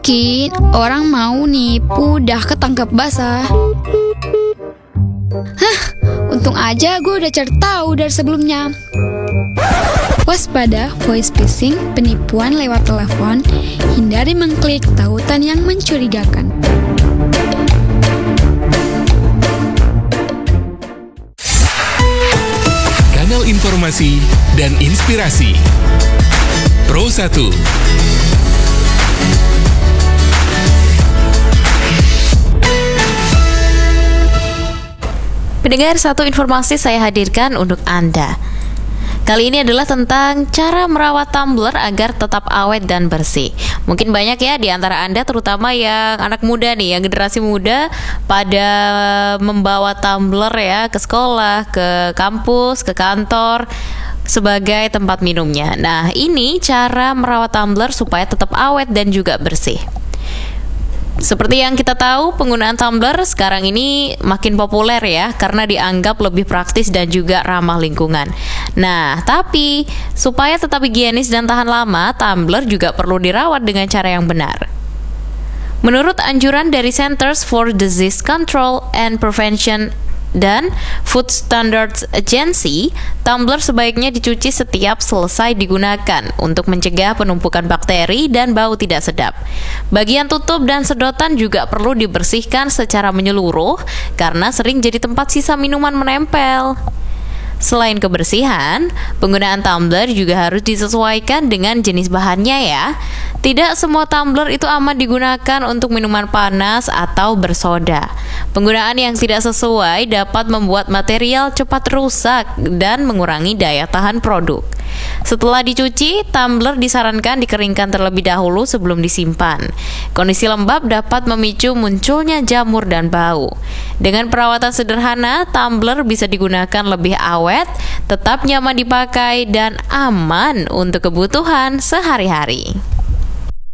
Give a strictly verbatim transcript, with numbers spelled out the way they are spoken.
Mungkin orang mau nipu dah ketangkep basah. Hah, untung aja gue udah cari tahu dari sebelumnya. Waspada voice phishing, penipuan lewat telepon. Hindari mengklik tautan yang mencurigakan. Kanal informasi dan inspirasi Pro satu. Pendengar, satu informasi saya hadirkan untuk Anda. Kali ini adalah tentang cara merawat tumbler agar tetap awet dan bersih. Mungkin banyak ya di antara Anda, terutama yang anak muda nih, yang generasi muda, pada membawa tumbler ya ke sekolah, ke kampus, ke kantor sebagai tempat minumnya. Nah, ini cara merawat tumbler supaya tetap awet dan juga bersih. Seperti yang kita tahu, penggunaan tumbler sekarang ini makin populer ya, karena dianggap lebih praktis dan juga ramah lingkungan. Nah, tapi supaya tetap higienis dan tahan lama, tumbler juga perlu dirawat dengan cara yang benar. Menurut anjuran dari Centers for Disease Control and Prevention dan Food Standards Agency, tumbler sebaiknya dicuci setiap selesai digunakan untuk mencegah penumpukan bakteri dan bau tidak sedap. Bagian tutup dan sedotan juga perlu dibersihkan secara menyeluruh karena sering jadi tempat sisa minuman menempel. Selain kebersihan, penggunaan tumbler juga harus disesuaikan dengan jenis bahannya ya. Tidak semua tumbler itu aman digunakan untuk minuman panas atau bersoda. Penggunaan yang tidak sesuai dapat membuat material cepat rusak dan mengurangi daya tahan produk. Setelah dicuci, tumbler disarankan dikeringkan terlebih dahulu sebelum disimpan. Kondisi lembab dapat memicu munculnya jamur dan bau. Dengan perawatan sederhana, tumbler bisa digunakan lebih awet, tetap nyaman dipakai, dan aman untuk kebutuhan sehari-hari.